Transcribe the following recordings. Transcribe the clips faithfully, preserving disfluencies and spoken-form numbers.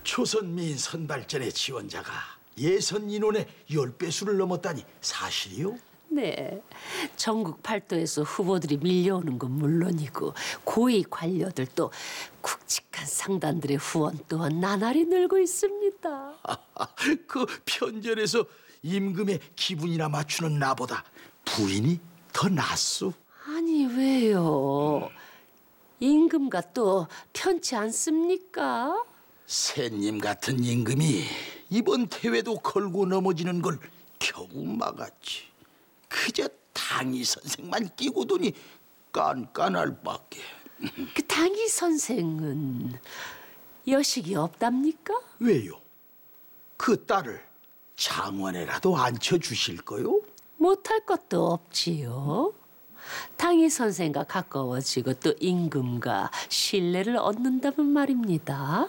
조선미인 선발전의 지원자가 예선 인원의 열 배수를 넘었다니 사실이요? 네, 전국 팔도에서 후보들이 밀려오는 건 물론이고 고위 관료들도 굵직한 상단들의 후원 또한 나날이 늘고 있습니다. 그 편전에서 임금의 기분이나 맞추는 나보다 부인이 더 낫소. 아니 왜요? 임금과 또 편치 않습니까? 새님 같은 임금이 이번 대회도 걸고 넘어지는 걸 겨우 막았지. 그저 당이 선생만 끼고 두니 깐깐할 밖에. 그 당이 선생은 여식이 없답니까? 왜요? 그 딸을 장원에라도 앉혀주실 거요? 못할 것도 없지요. 당이 선생과 가까워지고 또 임금과 신뢰를 얻는다면 말입니다.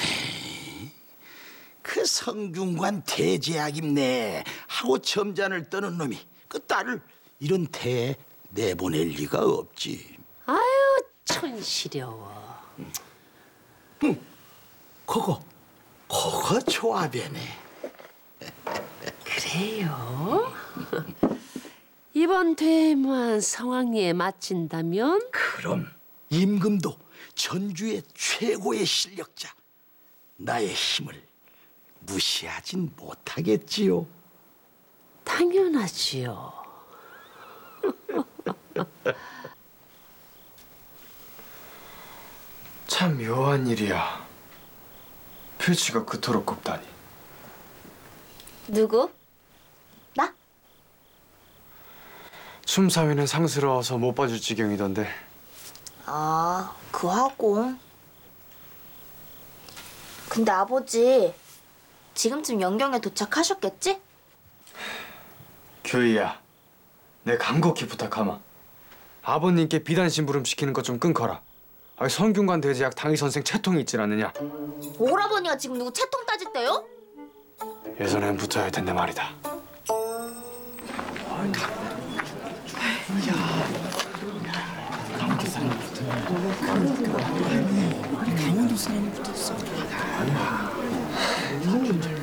그 성균관 대제학임네 하고 점잔을 떠는 놈이 그 딸을 이런 태에 내보낼 리가 없지. 아유 촌시려워. 응, 그거 그거 조합이네. 그래요? 이번 대회만 성황리에 마친다면 그럼 임금도 전주의 최고의 실력자 나의 힘을 무시하진 못하겠지요. 당연하지요. 참 묘한 일이야. 필치가 그토록 곱다니. 누구? 나? 춤사위는 상스러워서 못 봐줄 지경이던데. 아, 그 학원. 근데 아버지, 지금쯤 영경에 도착하셨겠지? 교희야, 내 간곡히 부탁하마. 아버님께 비단 심부름 시키는 것 좀 끊거라. 아, 성균관 대제학 당의 선생 채통이 있질 않느냐. 오라버니가 지금 누구 채통 따질 때요? 예전엔 붙어야 할 텐데 말이다. 강원도 사람이 붙었어.